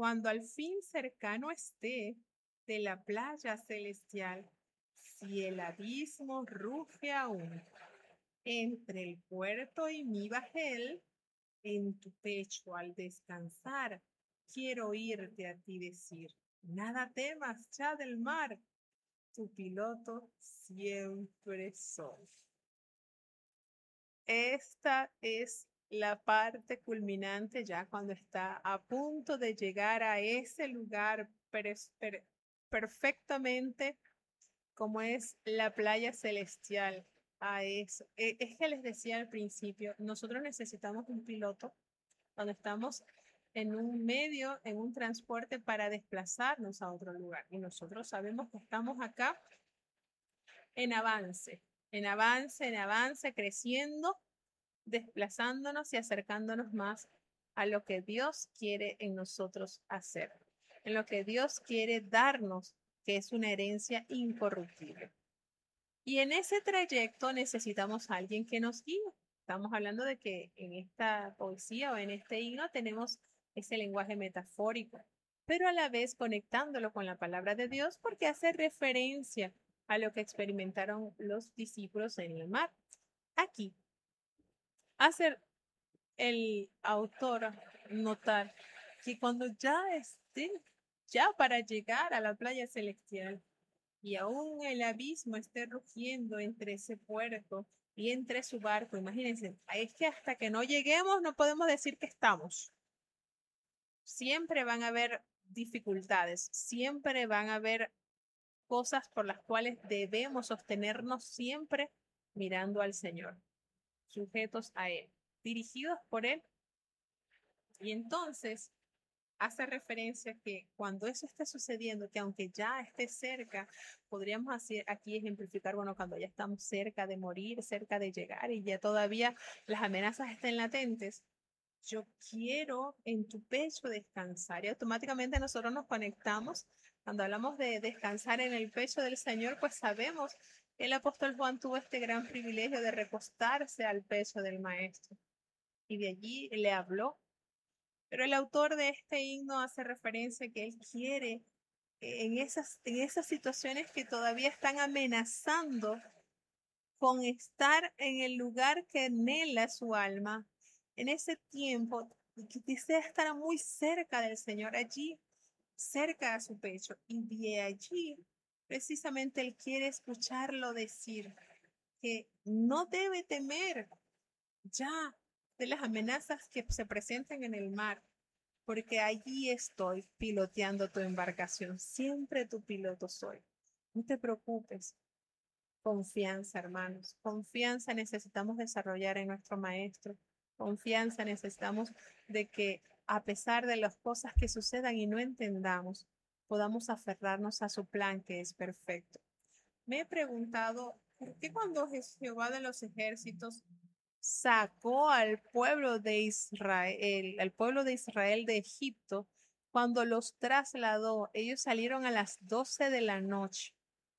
Cuando al fin cercano esté de la playa celestial, si el abismo ruge aún entre el puerto y mi bajel, en tu pecho al descansar, quiero oírte a ti decir, nada temas ya del mar, tu piloto siempre soy. Esta es la parte culminante ya cuando está a punto de llegar a ese lugar perfectamente como es la playa celestial. A eso. Es que les decía al principio, nosotros necesitamos un piloto cuando estamos en un medio, en un transporte para desplazarnos a otro lugar. Y nosotros sabemos que estamos acá en avance, en avance, en avance, creciendo, desplazándonos y acercándonos más a lo que Dios quiere en nosotros hacer, en lo que Dios quiere darnos, que es una herencia incorruptible. Y en ese trayecto necesitamos a alguien que nos guíe. Estamos hablando de que en esta poesía o en este himno tenemos ese lenguaje metafórico, pero a la vez conectándolo con la palabra de Dios porque hace referencia a lo que experimentaron los discípulos en el mar. Aquí hace el autor notar que cuando ya esté, ya para llegar a la playa celestial, y aún el abismo esté rugiendo entre ese puerto y entre su barco, imagínense, es que hasta que no lleguemos no podemos decir que estamos. Siempre van a haber dificultades, siempre van a haber cosas por las cuales debemos sostenernos siempre mirando al Señor, sujetos a Él, dirigidos por Él. Y entonces hace referencia que cuando eso esté sucediendo, que aunque ya esté cerca, podríamos así, aquí ejemplificar, bueno, cuando ya estamos cerca de morir, cerca de llegar y ya todavía las amenazas estén latentes, yo quiero en tu pecho descansar y automáticamente nosotros nos conectamos. Cuando hablamos de descansar en el pecho del Señor, pues sabemos que el apóstol Juan tuvo este gran privilegio de recostarse al pecho del Maestro y de allí le habló, pero el autor de este himno hace referencia que él quiere en esas situaciones que todavía están amenazando con estar en el lugar que anhela su alma, en ese tiempo que desea estar muy cerca del Señor, allí, cerca a su pecho. Y de allí, precisamente, él quiere escucharlo decir que no debe temer ya de las amenazas que se presenten en el mar, porque allí estoy piloteando tu embarcación. Siempre tu piloto soy. No te preocupes. Confianza, hermanos. Confianza necesitamos desarrollar en nuestro maestro. Confianza necesitamos de que a pesar de las cosas que sucedan y no entendamos, podamos aferrarnos a su plan que es perfecto. Me he preguntado, ¿por qué cuando Jehová de los ejércitos sacó al pueblo de Israel de Egipto, cuando los trasladó, ellos salieron a las 12 de la noche?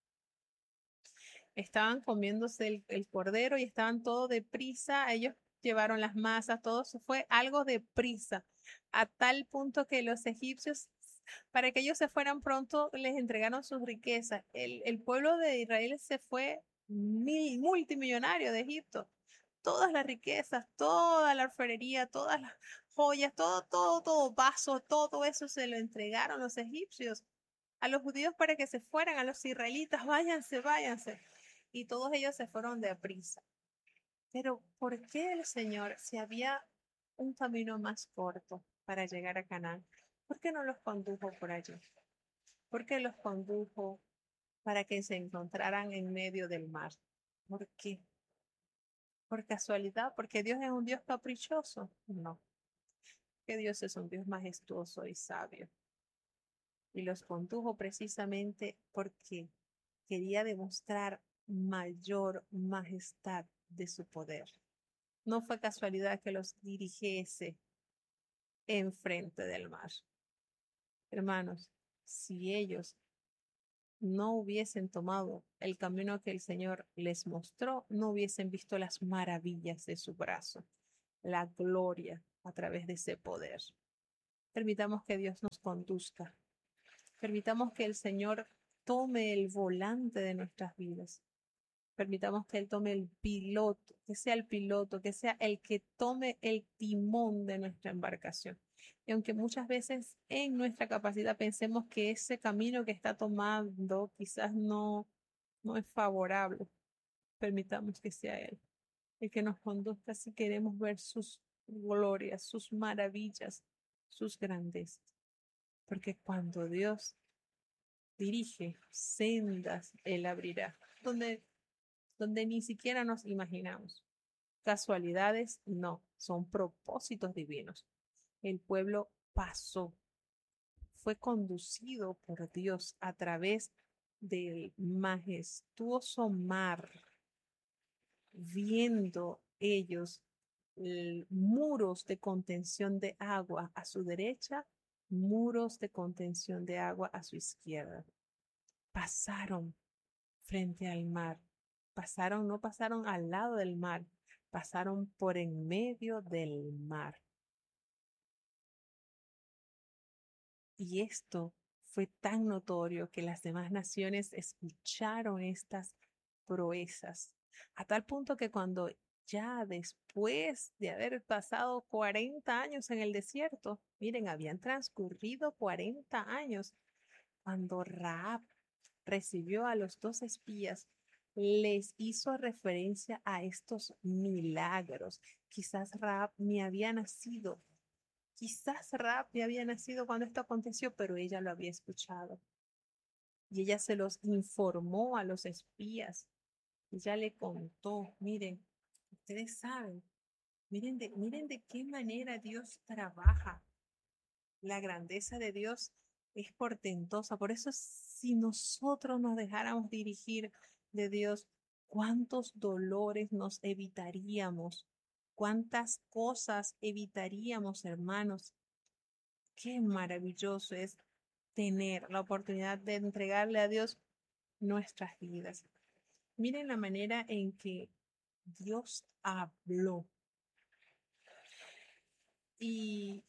Estaban comiéndose el cordero y estaban todo deprisa. Ellos llevaron las masas, todo se fue algo deprisa, a tal punto que los egipcios, para que ellos se fueran pronto, les entregaron sus riquezas. El pueblo de Israel se fue multimillonario de Egipto. Todas las riquezas, toda la orfebrería, todas las joyas, todo, vaso, todo eso se lo entregaron los egipcios a los judíos para que se fueran, a los israelitas, váyanse, váyanse. Y todos ellos se fueron de aprisa. Pero ¿por qué el Señor, si había un camino más corto para llegar a Canaán, por qué no los condujo por allí? ¿Por qué los condujo para que se encontraran en medio del mar? ¿Por qué? ¿Por casualidad? ¿Porque Dios es un Dios caprichoso? No, que Dios es un Dios majestuoso y sabio. Y los condujo precisamente porque quería demostrar mayor majestad de su poder. No fue casualidad que los dirigiese enfrente del mar. Hermanos, si ellos no hubiesen tomado el camino que el Señor les mostró, no hubiesen visto las maravillas de su brazo, la gloria a través de ese poder. Permitamos que Dios nos conduzca. Permitamos que el Señor tome el volante de nuestras vidas. Permitamos que Él tome el piloto, que sea el que tome el timón de nuestra embarcación. Y aunque muchas veces en nuestra capacidad pensemos que ese camino que está tomando quizás no es favorable, permitamos que sea Él el que nos conduzca si queremos ver sus glorias, sus maravillas, sus grandezas. Porque cuando Dios dirige sendas, Él abrirá, donde ni siquiera nos imaginamos. Casualidades, no, son propósitos divinos. El pueblo pasó, fue conducido por Dios a través del majestuoso mar, viendo ellos muros de contención de agua a su derecha, muros de contención de agua a su izquierda. Pasaron frente al mar. No pasaron al lado del mar, pasaron por en medio del mar. Y esto fue tan notorio que las demás naciones escucharon estas proezas, a tal punto que cuando ya después de haber pasado 40 años en el desierto, miren, habían transcurrido 40 años, cuando Rahab recibió a los dos espías, les hizo referencia a estos milagros. Quizás Rahab ni había nacido, quizás Rahab ni había nacido cuando esto aconteció, pero ella lo había escuchado. Y ella se los informó a los espías. Ella le contó, miren, ustedes saben, miren de qué manera Dios trabaja. La grandeza de Dios es portentosa. Por eso, si nosotros nos dejáramos dirigir de Dios, cuántos dolores nos evitaríamos, cuántas cosas evitaríamos, hermanos. Qué maravilloso es tener la oportunidad de entregarle a Dios nuestras vidas. Miren la manera en que Dios habló. Y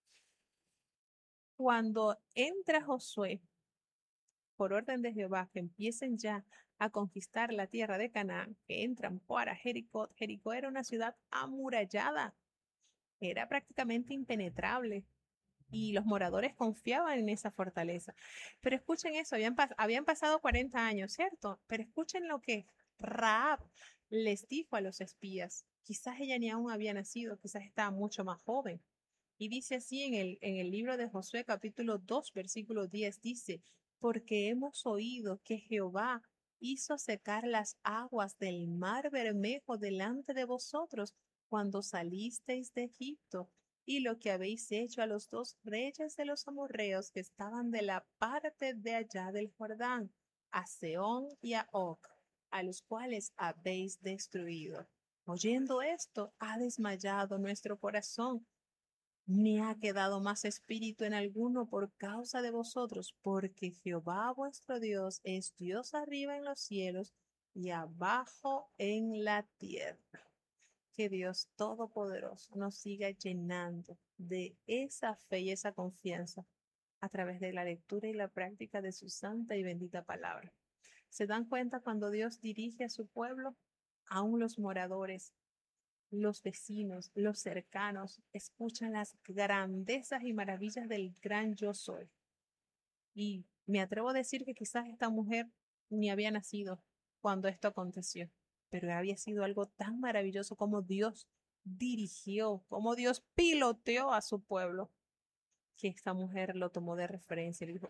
cuando entra Josué, por orden de Jehová, que empiecen ya a conquistar la tierra de Canaán, que entran para Jericó. Jericó era una ciudad amurallada, era prácticamente impenetrable y los moradores confiaban en esa fortaleza. Pero escuchen eso, habían pasado 40 años, ¿cierto? Pero escuchen lo que Rahab les dijo a los espías. Quizás ella ni aún había nacido, quizás estaba mucho más joven. Y dice así en el libro de Josué capítulo 2 versículo 10, dice, porque hemos oído que Jehová hizo secar las aguas del mar Bermejo delante de vosotros cuando salisteis de Egipto, y lo que habéis hecho a los dos reyes de los amorreos que estaban de la parte de allá del Jordán, a Sehón y a Og, a los cuales habéis destruido. Oyendo esto, ha desmayado nuestro corazón, ni ha quedado más espíritu en alguno por causa de vosotros, porque Jehová vuestro Dios es Dios arriba en los cielos y abajo en la tierra. Que Dios Todopoderoso nos siga llenando de esa fe y esa confianza a través de la lectura y la práctica de su santa y bendita palabra. ¿Se dan cuenta cuando Dios dirige a su pueblo? Aún los moradores, los vecinos, los cercanos, escuchan las grandezas y maravillas del gran yo soy. Y me atrevo a decir que quizás esta mujer ni había nacido cuando esto aconteció, pero había sido algo tan maravilloso como Dios dirigió, como Dios piloteó a su pueblo, que esta mujer lo tomó de referencia y le dijo,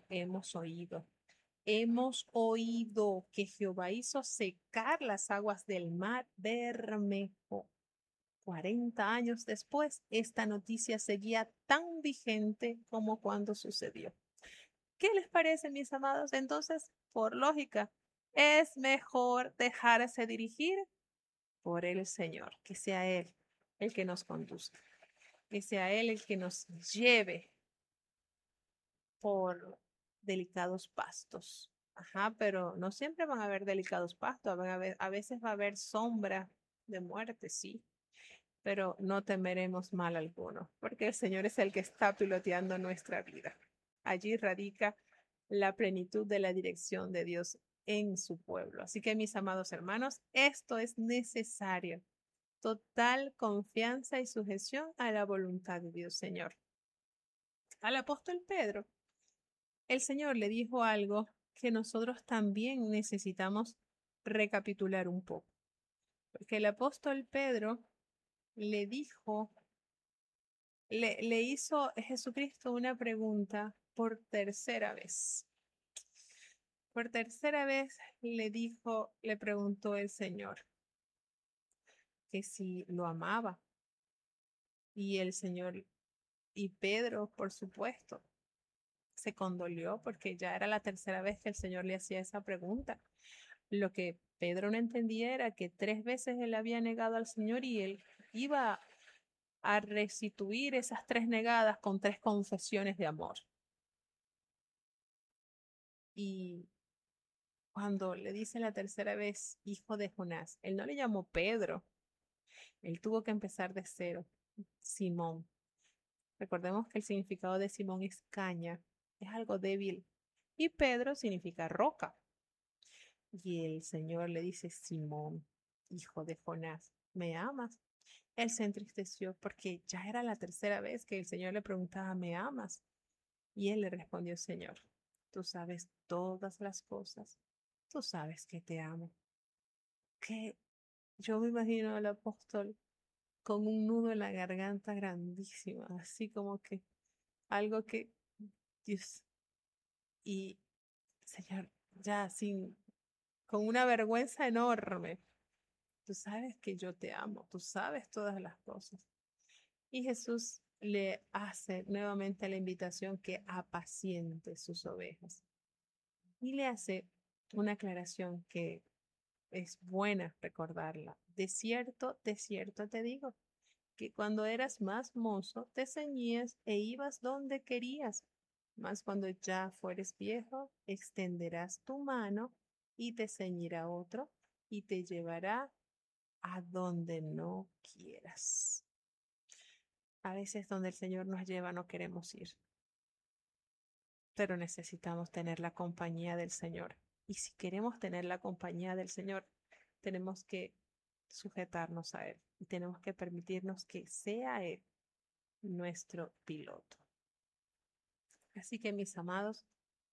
hemos oído que Jehová hizo secar las aguas del mar Bermejo. 40 años después, esta noticia seguía tan vigente como cuando sucedió. ¿Qué les parece, mis amados? Entonces, por lógica, es mejor dejarse dirigir por el Señor, que sea Él el que nos conduzca, que sea Él el que nos lleve por delicados pastos. Ajá, pero no siempre van a haber delicados pastos, a veces va a haber sombra de muerte, sí, pero no temeremos mal alguno, porque el Señor es el que está piloteando nuestra vida. Allí radica la plenitud de la dirección de Dios en su pueblo. Así que, mis amados hermanos, esto es necesario. Total confianza y sujeción a la voluntad de Dios, Señor. Al apóstol Pedro, el Señor le dijo algo que nosotros también necesitamos recapitular un poco. Porque el apóstol Pedro le dijo, le hizo a Jesucristo una pregunta por tercera vez. Por tercera vez le preguntó el Señor que si lo amaba. Y el Señor y Pedro, por supuesto, se condolió porque ya era la tercera vez que el Señor le hacía esa pregunta. Lo que Pedro no entendía era que 3 veces él había negado al Señor y él iba a restituir esas 3 negadas con 3 confesiones de amor. Y cuando le dice la tercera vez, hijo de Jonás, él no le llamó Pedro, él tuvo que empezar de cero, Simón. Recordemos que el significado de Simón es caña, es algo débil. Y Pedro significa roca. Y el Señor le dice, Simón, hijo de Jonás, ¿me amas? Él se entristeció porque ya era la tercera vez que el Señor le preguntaba, ¿me amas? Y él le respondió, Señor, tú sabes todas las cosas, tú sabes que te amo. Que yo me imagino al apóstol con un nudo en la garganta grandísima, así como que algo que, Dios, y Señor, ya sin, con una vergüenza enorme, tú sabes que yo te amo, tú sabes todas las cosas. Y Jesús le hace nuevamente la invitación que apaciente sus ovejas. Y le hace una aclaración que es buena recordarla. De cierto te digo, que cuando eras más mozo te ceñías e ibas donde querías, mas cuando ya fueres viejo, extenderás tu mano y te ceñirá otro y te llevará a donde no quieras. A veces donde el Señor nos lleva no queremos ir, pero necesitamos tener la compañía del Señor. Y si queremos tener la compañía del Señor, tenemos que sujetarnos a Él y tenemos que permitirnos que sea Él nuestro piloto. Así que, mis amados,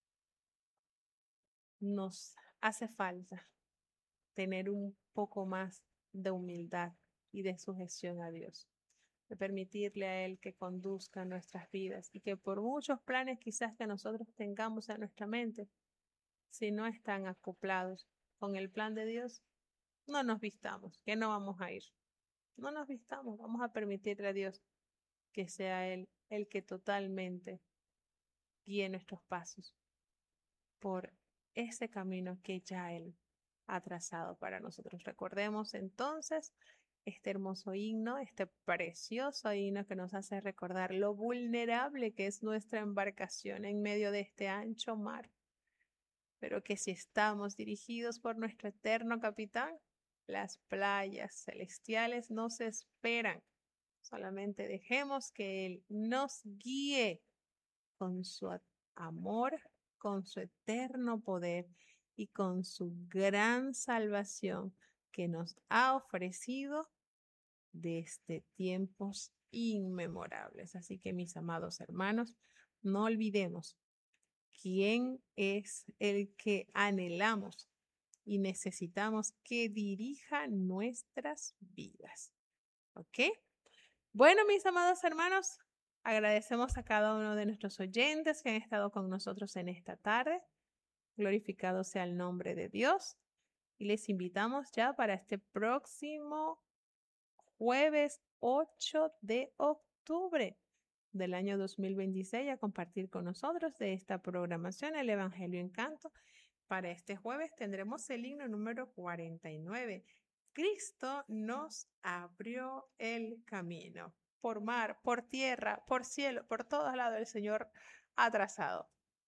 nos hace falta tener un poco más de humildad y de sujeción a Dios, de permitirle a Él que conduzca nuestras vidas y que por muchos planes quizás que nosotros tengamos en nuestra mente, si no están acoplados con el plan de Dios, no nos vistamos, que no vamos a ir. No nos vistamos, vamos a permitirle a Dios que sea Él el que totalmente guíe nuestros pasos por ese camino que ya Él ha trazado para nosotros. Recordemos entonces este hermoso himno, este precioso himno que nos hace recordar lo vulnerable que es nuestra embarcación en medio de este ancho mar, pero que si estamos dirigidos por nuestro eterno capitán, las playas celestiales nos esperan. Solamente dejemos que Él nos guíe con su amor, con su eterno poder y con su gran salvación que nos ha ofrecido desde tiempos inmemorables. Así que, mis amados hermanos, no olvidemos quién es el que anhelamos y necesitamos que dirija nuestras vidas. ¿Ok? Bueno, mis amados hermanos, agradecemos a cada uno de nuestros oyentes que han estado con nosotros en esta tarde. Glorificado sea el nombre de Dios. Y les invitamos ya para este próximo jueves 8 de octubre del año 2026 a compartir con nosotros de esta programación el Evangelio en Canto. Para este jueves tendremos el himno número 49. Cristo nos abrió el camino. Por mar, por tierra, por cielo, por todos lados el Señor ha trazado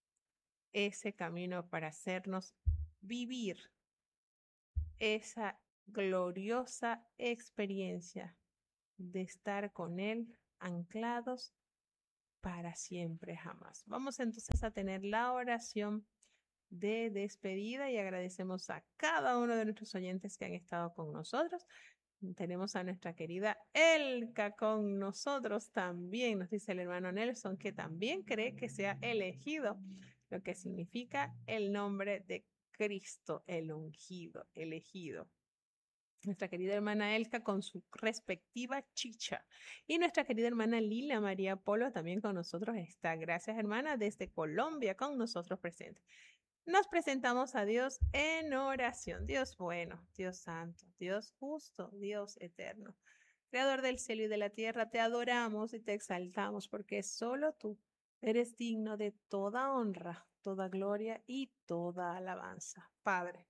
ese camino para hacernos vivir esa gloriosa experiencia de estar con Él anclados para siempre, jamás. Vamos entonces a tener la oración de despedida y agradecemos a cada uno de nuestros oyentes que han estado con nosotros. Tenemos a nuestra querida Elka con nosotros también, nos dice el hermano Nelson, que también cree que se ha elegido, lo que significa el nombre de Cristo, el ungido, elegido. Nuestra querida hermana Elka con su respectiva chicha. Y nuestra querida hermana Lila María Polo también con nosotros está. Gracias, hermana, desde Colombia con nosotros presente. Nos presentamos a Dios en oración. Dios bueno, Dios santo, Dios justo, Dios eterno. Creador del cielo y de la tierra, te adoramos y te exaltamos porque solo tú eres digno de toda honra, toda gloria y toda alabanza. Padre,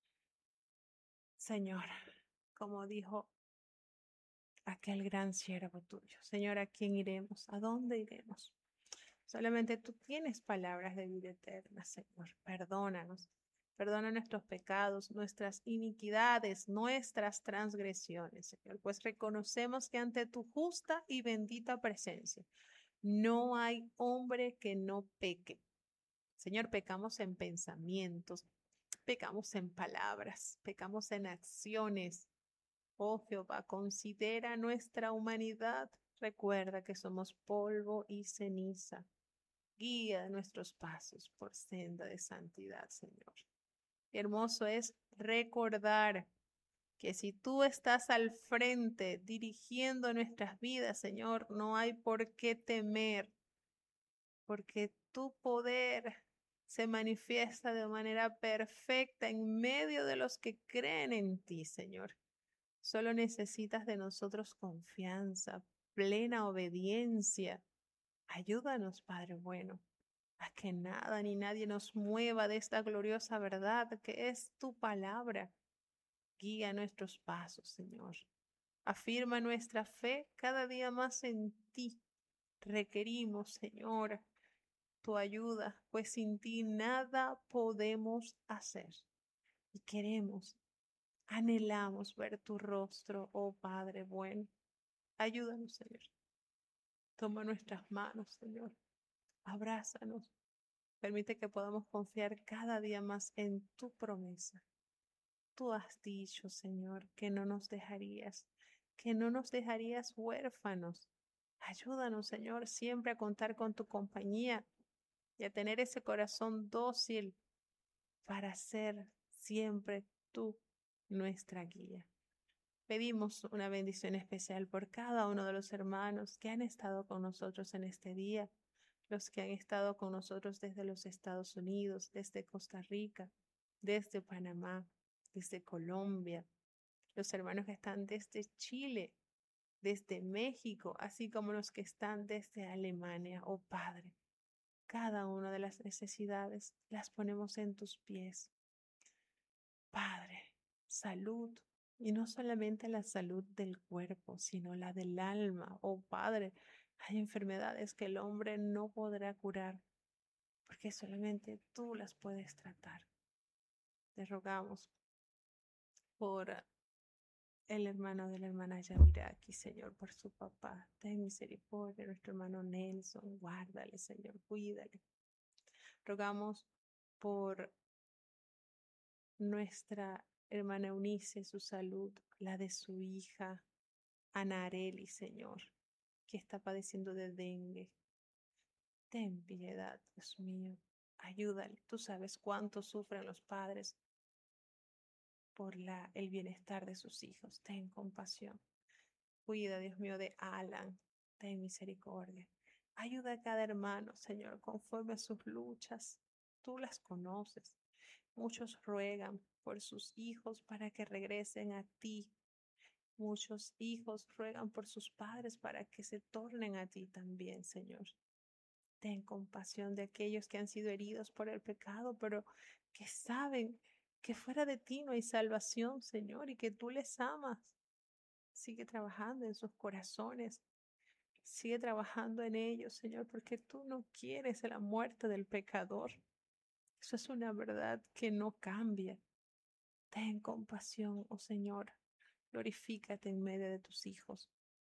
Señor, como dijo aquel gran siervo tuyo, Señor, ¿a quién iremos? ¿A dónde iremos? Solamente tú tienes palabras de vida eterna, Señor. Perdónanos. Perdona nuestros pecados, nuestras iniquidades, nuestras transgresiones, Señor, pues reconocemos que ante tu justa y bendita presencia no hay hombre que no peque. Señor, pecamos en pensamientos, pecamos en palabras, pecamos en acciones. Oh Jehová, considera nuestra humanidad. Recuerda que somos polvo y ceniza. Guía nuestros pasos por senda de santidad, Señor. Hermoso es recordar que si tú estás al frente dirigiendo nuestras vidas, Señor, no hay por qué temer, porque tu poder se manifiesta de manera perfecta en medio de los que creen en ti, Señor. Solo necesitas de nosotros confianza, plena obediencia. Ayúdanos, Padre bueno, a que nada ni nadie nos mueva de esta gloriosa verdad que es tu palabra. Guía nuestros pasos, Señor. Afirma nuestra fe cada día más en ti. Requerimos, Señor, tu ayuda, pues sin ti nada podemos hacer. Y queremos, anhelamos ver tu rostro, oh Padre bueno. Ayúdanos, Señor. Toma nuestras manos, Señor. Abrázanos. Permite que podamos confiar cada día más en tu promesa. Tú has dicho, Señor, que no nos dejarías huérfanos. Ayúdanos, Señor, siempre a contar con tu compañía y a tener ese corazón dócil para ser siempre tú nuestra guía. Pedimos una bendición especial por cada uno de los hermanos que han estado con nosotros en este día, los que han estado con nosotros desde los Estados Unidos, desde Costa Rica, desde Panamá, desde Colombia, los hermanos que están desde Chile, desde México, así como los que están desde Alemania. Oh Padre, cada una de las necesidades las ponemos en tus pies. Padre, salud, y no solamente la salud del cuerpo, sino la del alma. Oh Padre, hay enfermedades que el hombre no podrá curar, porque solamente tú las puedes tratar. Te rogamos por el hermano de la hermana Yamiraki, Señor, por su papá. Ten misericordia, nuestro hermano Nelson, guárdale, Señor, cuídale. Rogamos por nuestra hermana Eunice, su salud, la de su hija, Ana Areli, Señor, que está padeciendo de dengue. Ten piedad, Dios mío. Ayúdale. Tú sabes cuánto sufren los padres por el bienestar de sus hijos. Ten compasión. Cuida, Dios mío, de Alan. Ten misericordia. Ayuda a cada hermano, Señor, conforme a sus luchas. Tú las conoces. Muchos ruegan por sus hijos para que regresen a ti. Muchos hijos ruegan por sus padres para que se tornen a ti también, Señor. Ten compasión de aquellos que han sido heridos por el pecado, pero que saben que fuera de ti no hay salvación, Señor, y que tú les amas. Sigue trabajando en sus corazones. Sigue trabajando en ellos, Señor, porque tú no quieres la muerte del pecador. Eso es una verdad que no cambia. Ten compasión, oh Señor. Glorifícate en medio de tus hijos.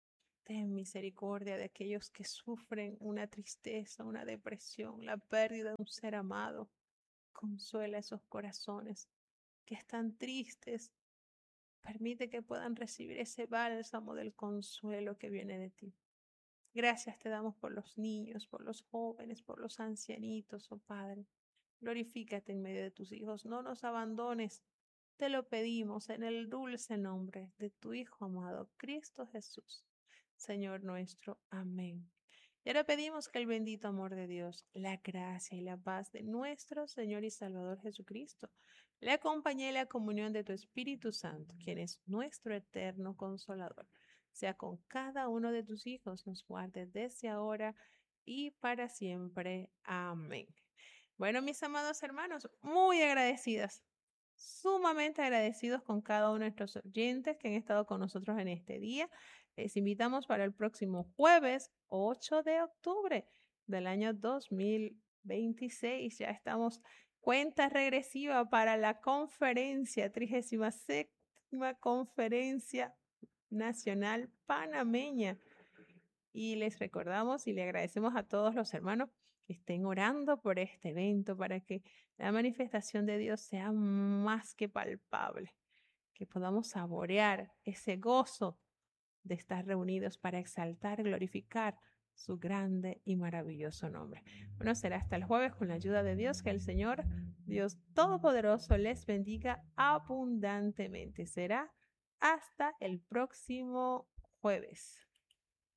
ten misericordia de aquellos que sufren una tristeza, una depresión, la pérdida de un ser amado. Consuela esos corazones que están tristes. Permite que puedan recibir ese bálsamo del consuelo que viene de ti. Gracias te damos por los niños, por los jóvenes, por los ancianitos, oh Padre. Glorifícate en medio de tus hijos. No nos abandones. Te lo pedimos en el dulce nombre de tu Hijo amado, Cristo Jesús, Señor nuestro. Amén. Y ahora pedimos que el bendito amor de Dios, la gracia y la paz de nuestro Señor y Salvador Jesucristo, le acompañe y la comunión de tu Espíritu Santo, quien es nuestro eterno consolador, sea con cada uno de tus hijos, nos guarde desde ahora y para siempre. Amén. Bueno, mis amados hermanos, muy agradecidas, sumamente agradecidos con cada uno de nuestros oyentes que han estado con nosotros en este día. Les invitamos para el próximo jueves 8 de octubre del año 2026. Ya estamos cuenta regresiva para la conferencia, 37ª Conferencia Nacional Panameña. Y les recordamos y le agradecemos a todos los hermanos que estén orando por este evento para que la manifestación de Dios sea más que palpable, que podamos saborear ese gozo de estar reunidos para exaltar, glorificar su grande y maravilloso nombre. Bueno, será hasta el jueves con la ayuda de Dios, que el Señor, Dios Todopoderoso, les bendiga abundantemente. Será hasta el próximo jueves.